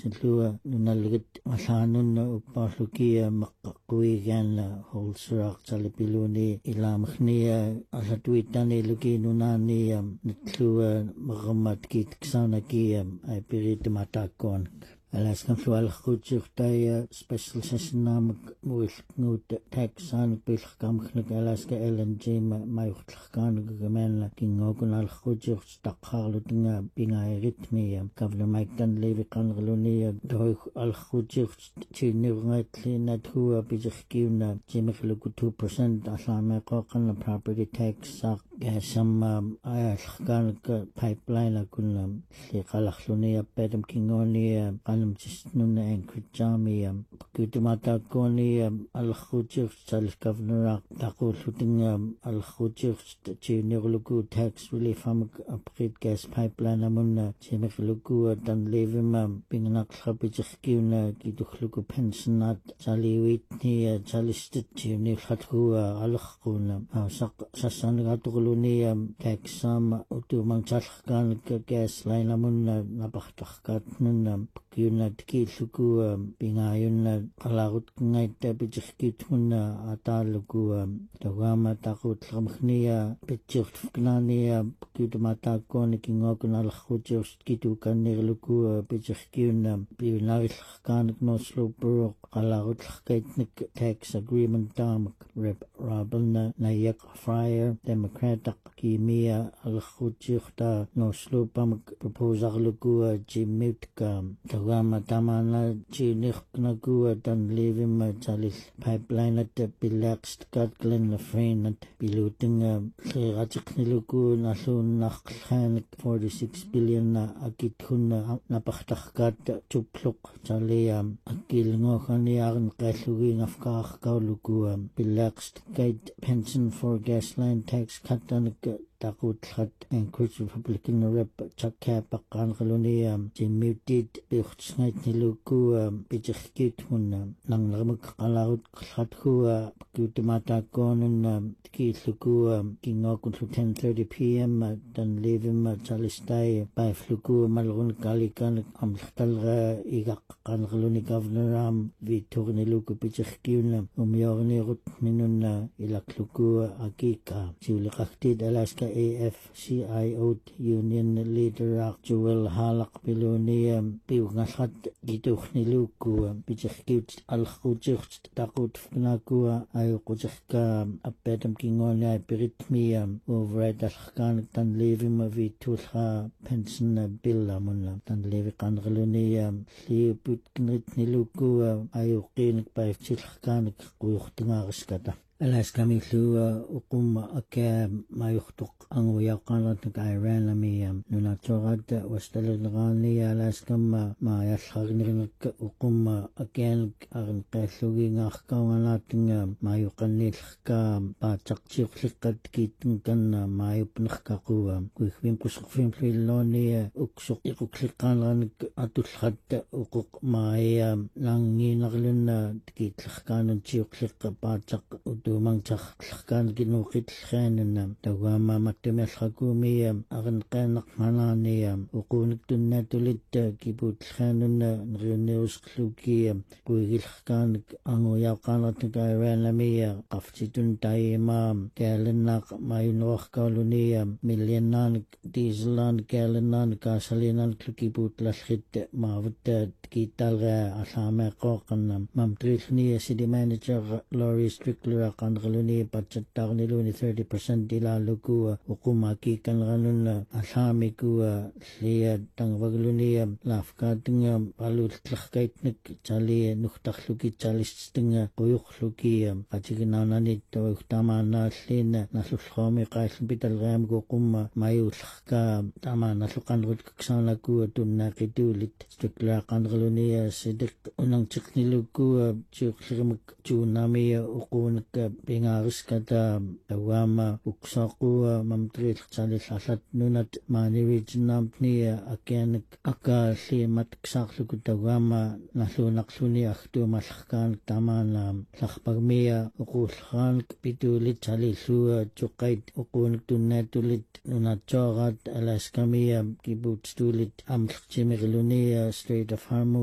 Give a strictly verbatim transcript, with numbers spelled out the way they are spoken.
Sillua nunalgit malanunna uppalukia maqquigaanla holsuraq talipiluni ilaamkhnia alatuitani luki nunani nitlua maqamat kitksanakia ai piritimatakon Alaskan flualkhutsurtaya special session namak muilngut taxan bilkamkhnik Alaska L N G mayutlakkan gamanla kingokun alkhutsur taqharlutinga pingairitmia Governor Mike Dunleavy qanrlunia doi alkhutsur chinirngatlina thua bijirkiuna jimikluku two percent allameqoqanna property tax saq gasama ayalkan pipeline kunna liqalaklunia pedam kingonia Nuna Anchorage Kutumata Koni Al-Khujir Salis Governor Takututing Al-Khujir Chinirluku Tax Relief Upgrade Gas Pipeline Amuna Chimikluku Dunleavy Pinganak Habijikuna Kitukluku Pensionat Sali Whitney Chalistit Chinilhatua Alkhuna Sasan Gatulunia Taxam Utumang Chalkan Gas Line Amuna Nabachtakat Nuna Yuna tikilluku pingayunna qalagut ngaita bijikitmunna ataluku tawama taqutlamkhnia pitchirfknania kitumatakon kingokun alkhutjus kitukanirluku bijikkiunna pinagilkan knoslupu qalagut lkaitnik tax agreement tamak rep rabelna nayak fryer democratic kimia alkhutjukta noslupamak proposal-luku jimitka Tawama tamana chinirknaku Dunleavy chalis pipeline at bilaxed Glen Lafrain at bilutinga khiratikniluku nasun nakhanik forty-six billion na akithun napaktakkat chupluk chalia akilngokhaniarn qallugi ngafkar kauluku bilaxed guide pension for gas line tax katanik Takutlat Anchorage Republican Rep Chakka Pakangalunia Jimutit Bichsnight Niluku Bijikit Hun Nang Ramuk Alaut Khatkua Kutimata Gonan Kitluku Kingokun to ten thirty p m Dunleavy Chalistai by Fluku Malrun Kalikan Amstalra Igak Kangaluni Governor Am Vitorniluku Bijikuna Umyorni Rutminuna Ilakluku Akika Julikakti Alaska A F C I O Union Leader Actual Halak Pilonia Piwngasat Gituchniluku Bijikit Al-Khujik Takut Fnakua Ayukujika Apedam Kingonia Piritmia Override Alkan Dunleavy Vitulha Pension Billa Munla Dunleavy Kangalunia Liuput Knitniluku Ayukin by Chilkanik Kuyuchtingaskata Alaska Milu Ukum Aka Mayutuk Anguyakanat Iran Lamiam Nunatorad was the Lani Alaska Maya Hagnik Ukum again Aran Kasuging Akawanating Mayukanilka Pachak Chiklikat Kitinkan Mayupnakaku Quim Kusufim Filoni Uksuk Ikuklikan Atulhat Ukuk Maya Langi Naglina Kitlakan and Chiklik Pachak Dumang Chakkan Ginukit Khanan, Tawama Matemelhagumi, Aran Kanak Mananiam, Ukunik to Natulit, Kibut Khanan, Reneus Kluki, Guilkan, Angoyakanat Iranamia, Afchitun Taimam, Galenak, Maynoch Kalonia, Millionan, Dieselan, Galenan, Gasalinan, Klukibut Lashit, Mavut, Kitalga, Asame Kokan, Mamtrishni, City Manager, Laurie Strickler. Kangaluni Pachatarniluni thirty percent dila luku ukumaki kanganun asamiku lia tangwaglunia lafkatinga palut tlakaitnik chali nuktakluki chalistinga kuyukluki kachiginananit tamana lina nasulhomi kaisbital gam gukuma mayulka tama nasukanrut kaksanaku tunakitulit Strickler kangalunia sidik unang chikniluku chuklimak chunami ukun Pingaris kata Tawama Uksaku Mamtril Chalis Asat Nunat Mani Region ni Akianik Aka Si Matksakluk Tawama Nasunak Suni Aktu Maskan Taman Sakpagmia Ukulhan Pitulit Chalisu Chukait Ukun Tunatulit Nunat Chorat Alaskamia Kibbutz Tulit Amchimiglunia Strait of Hormuz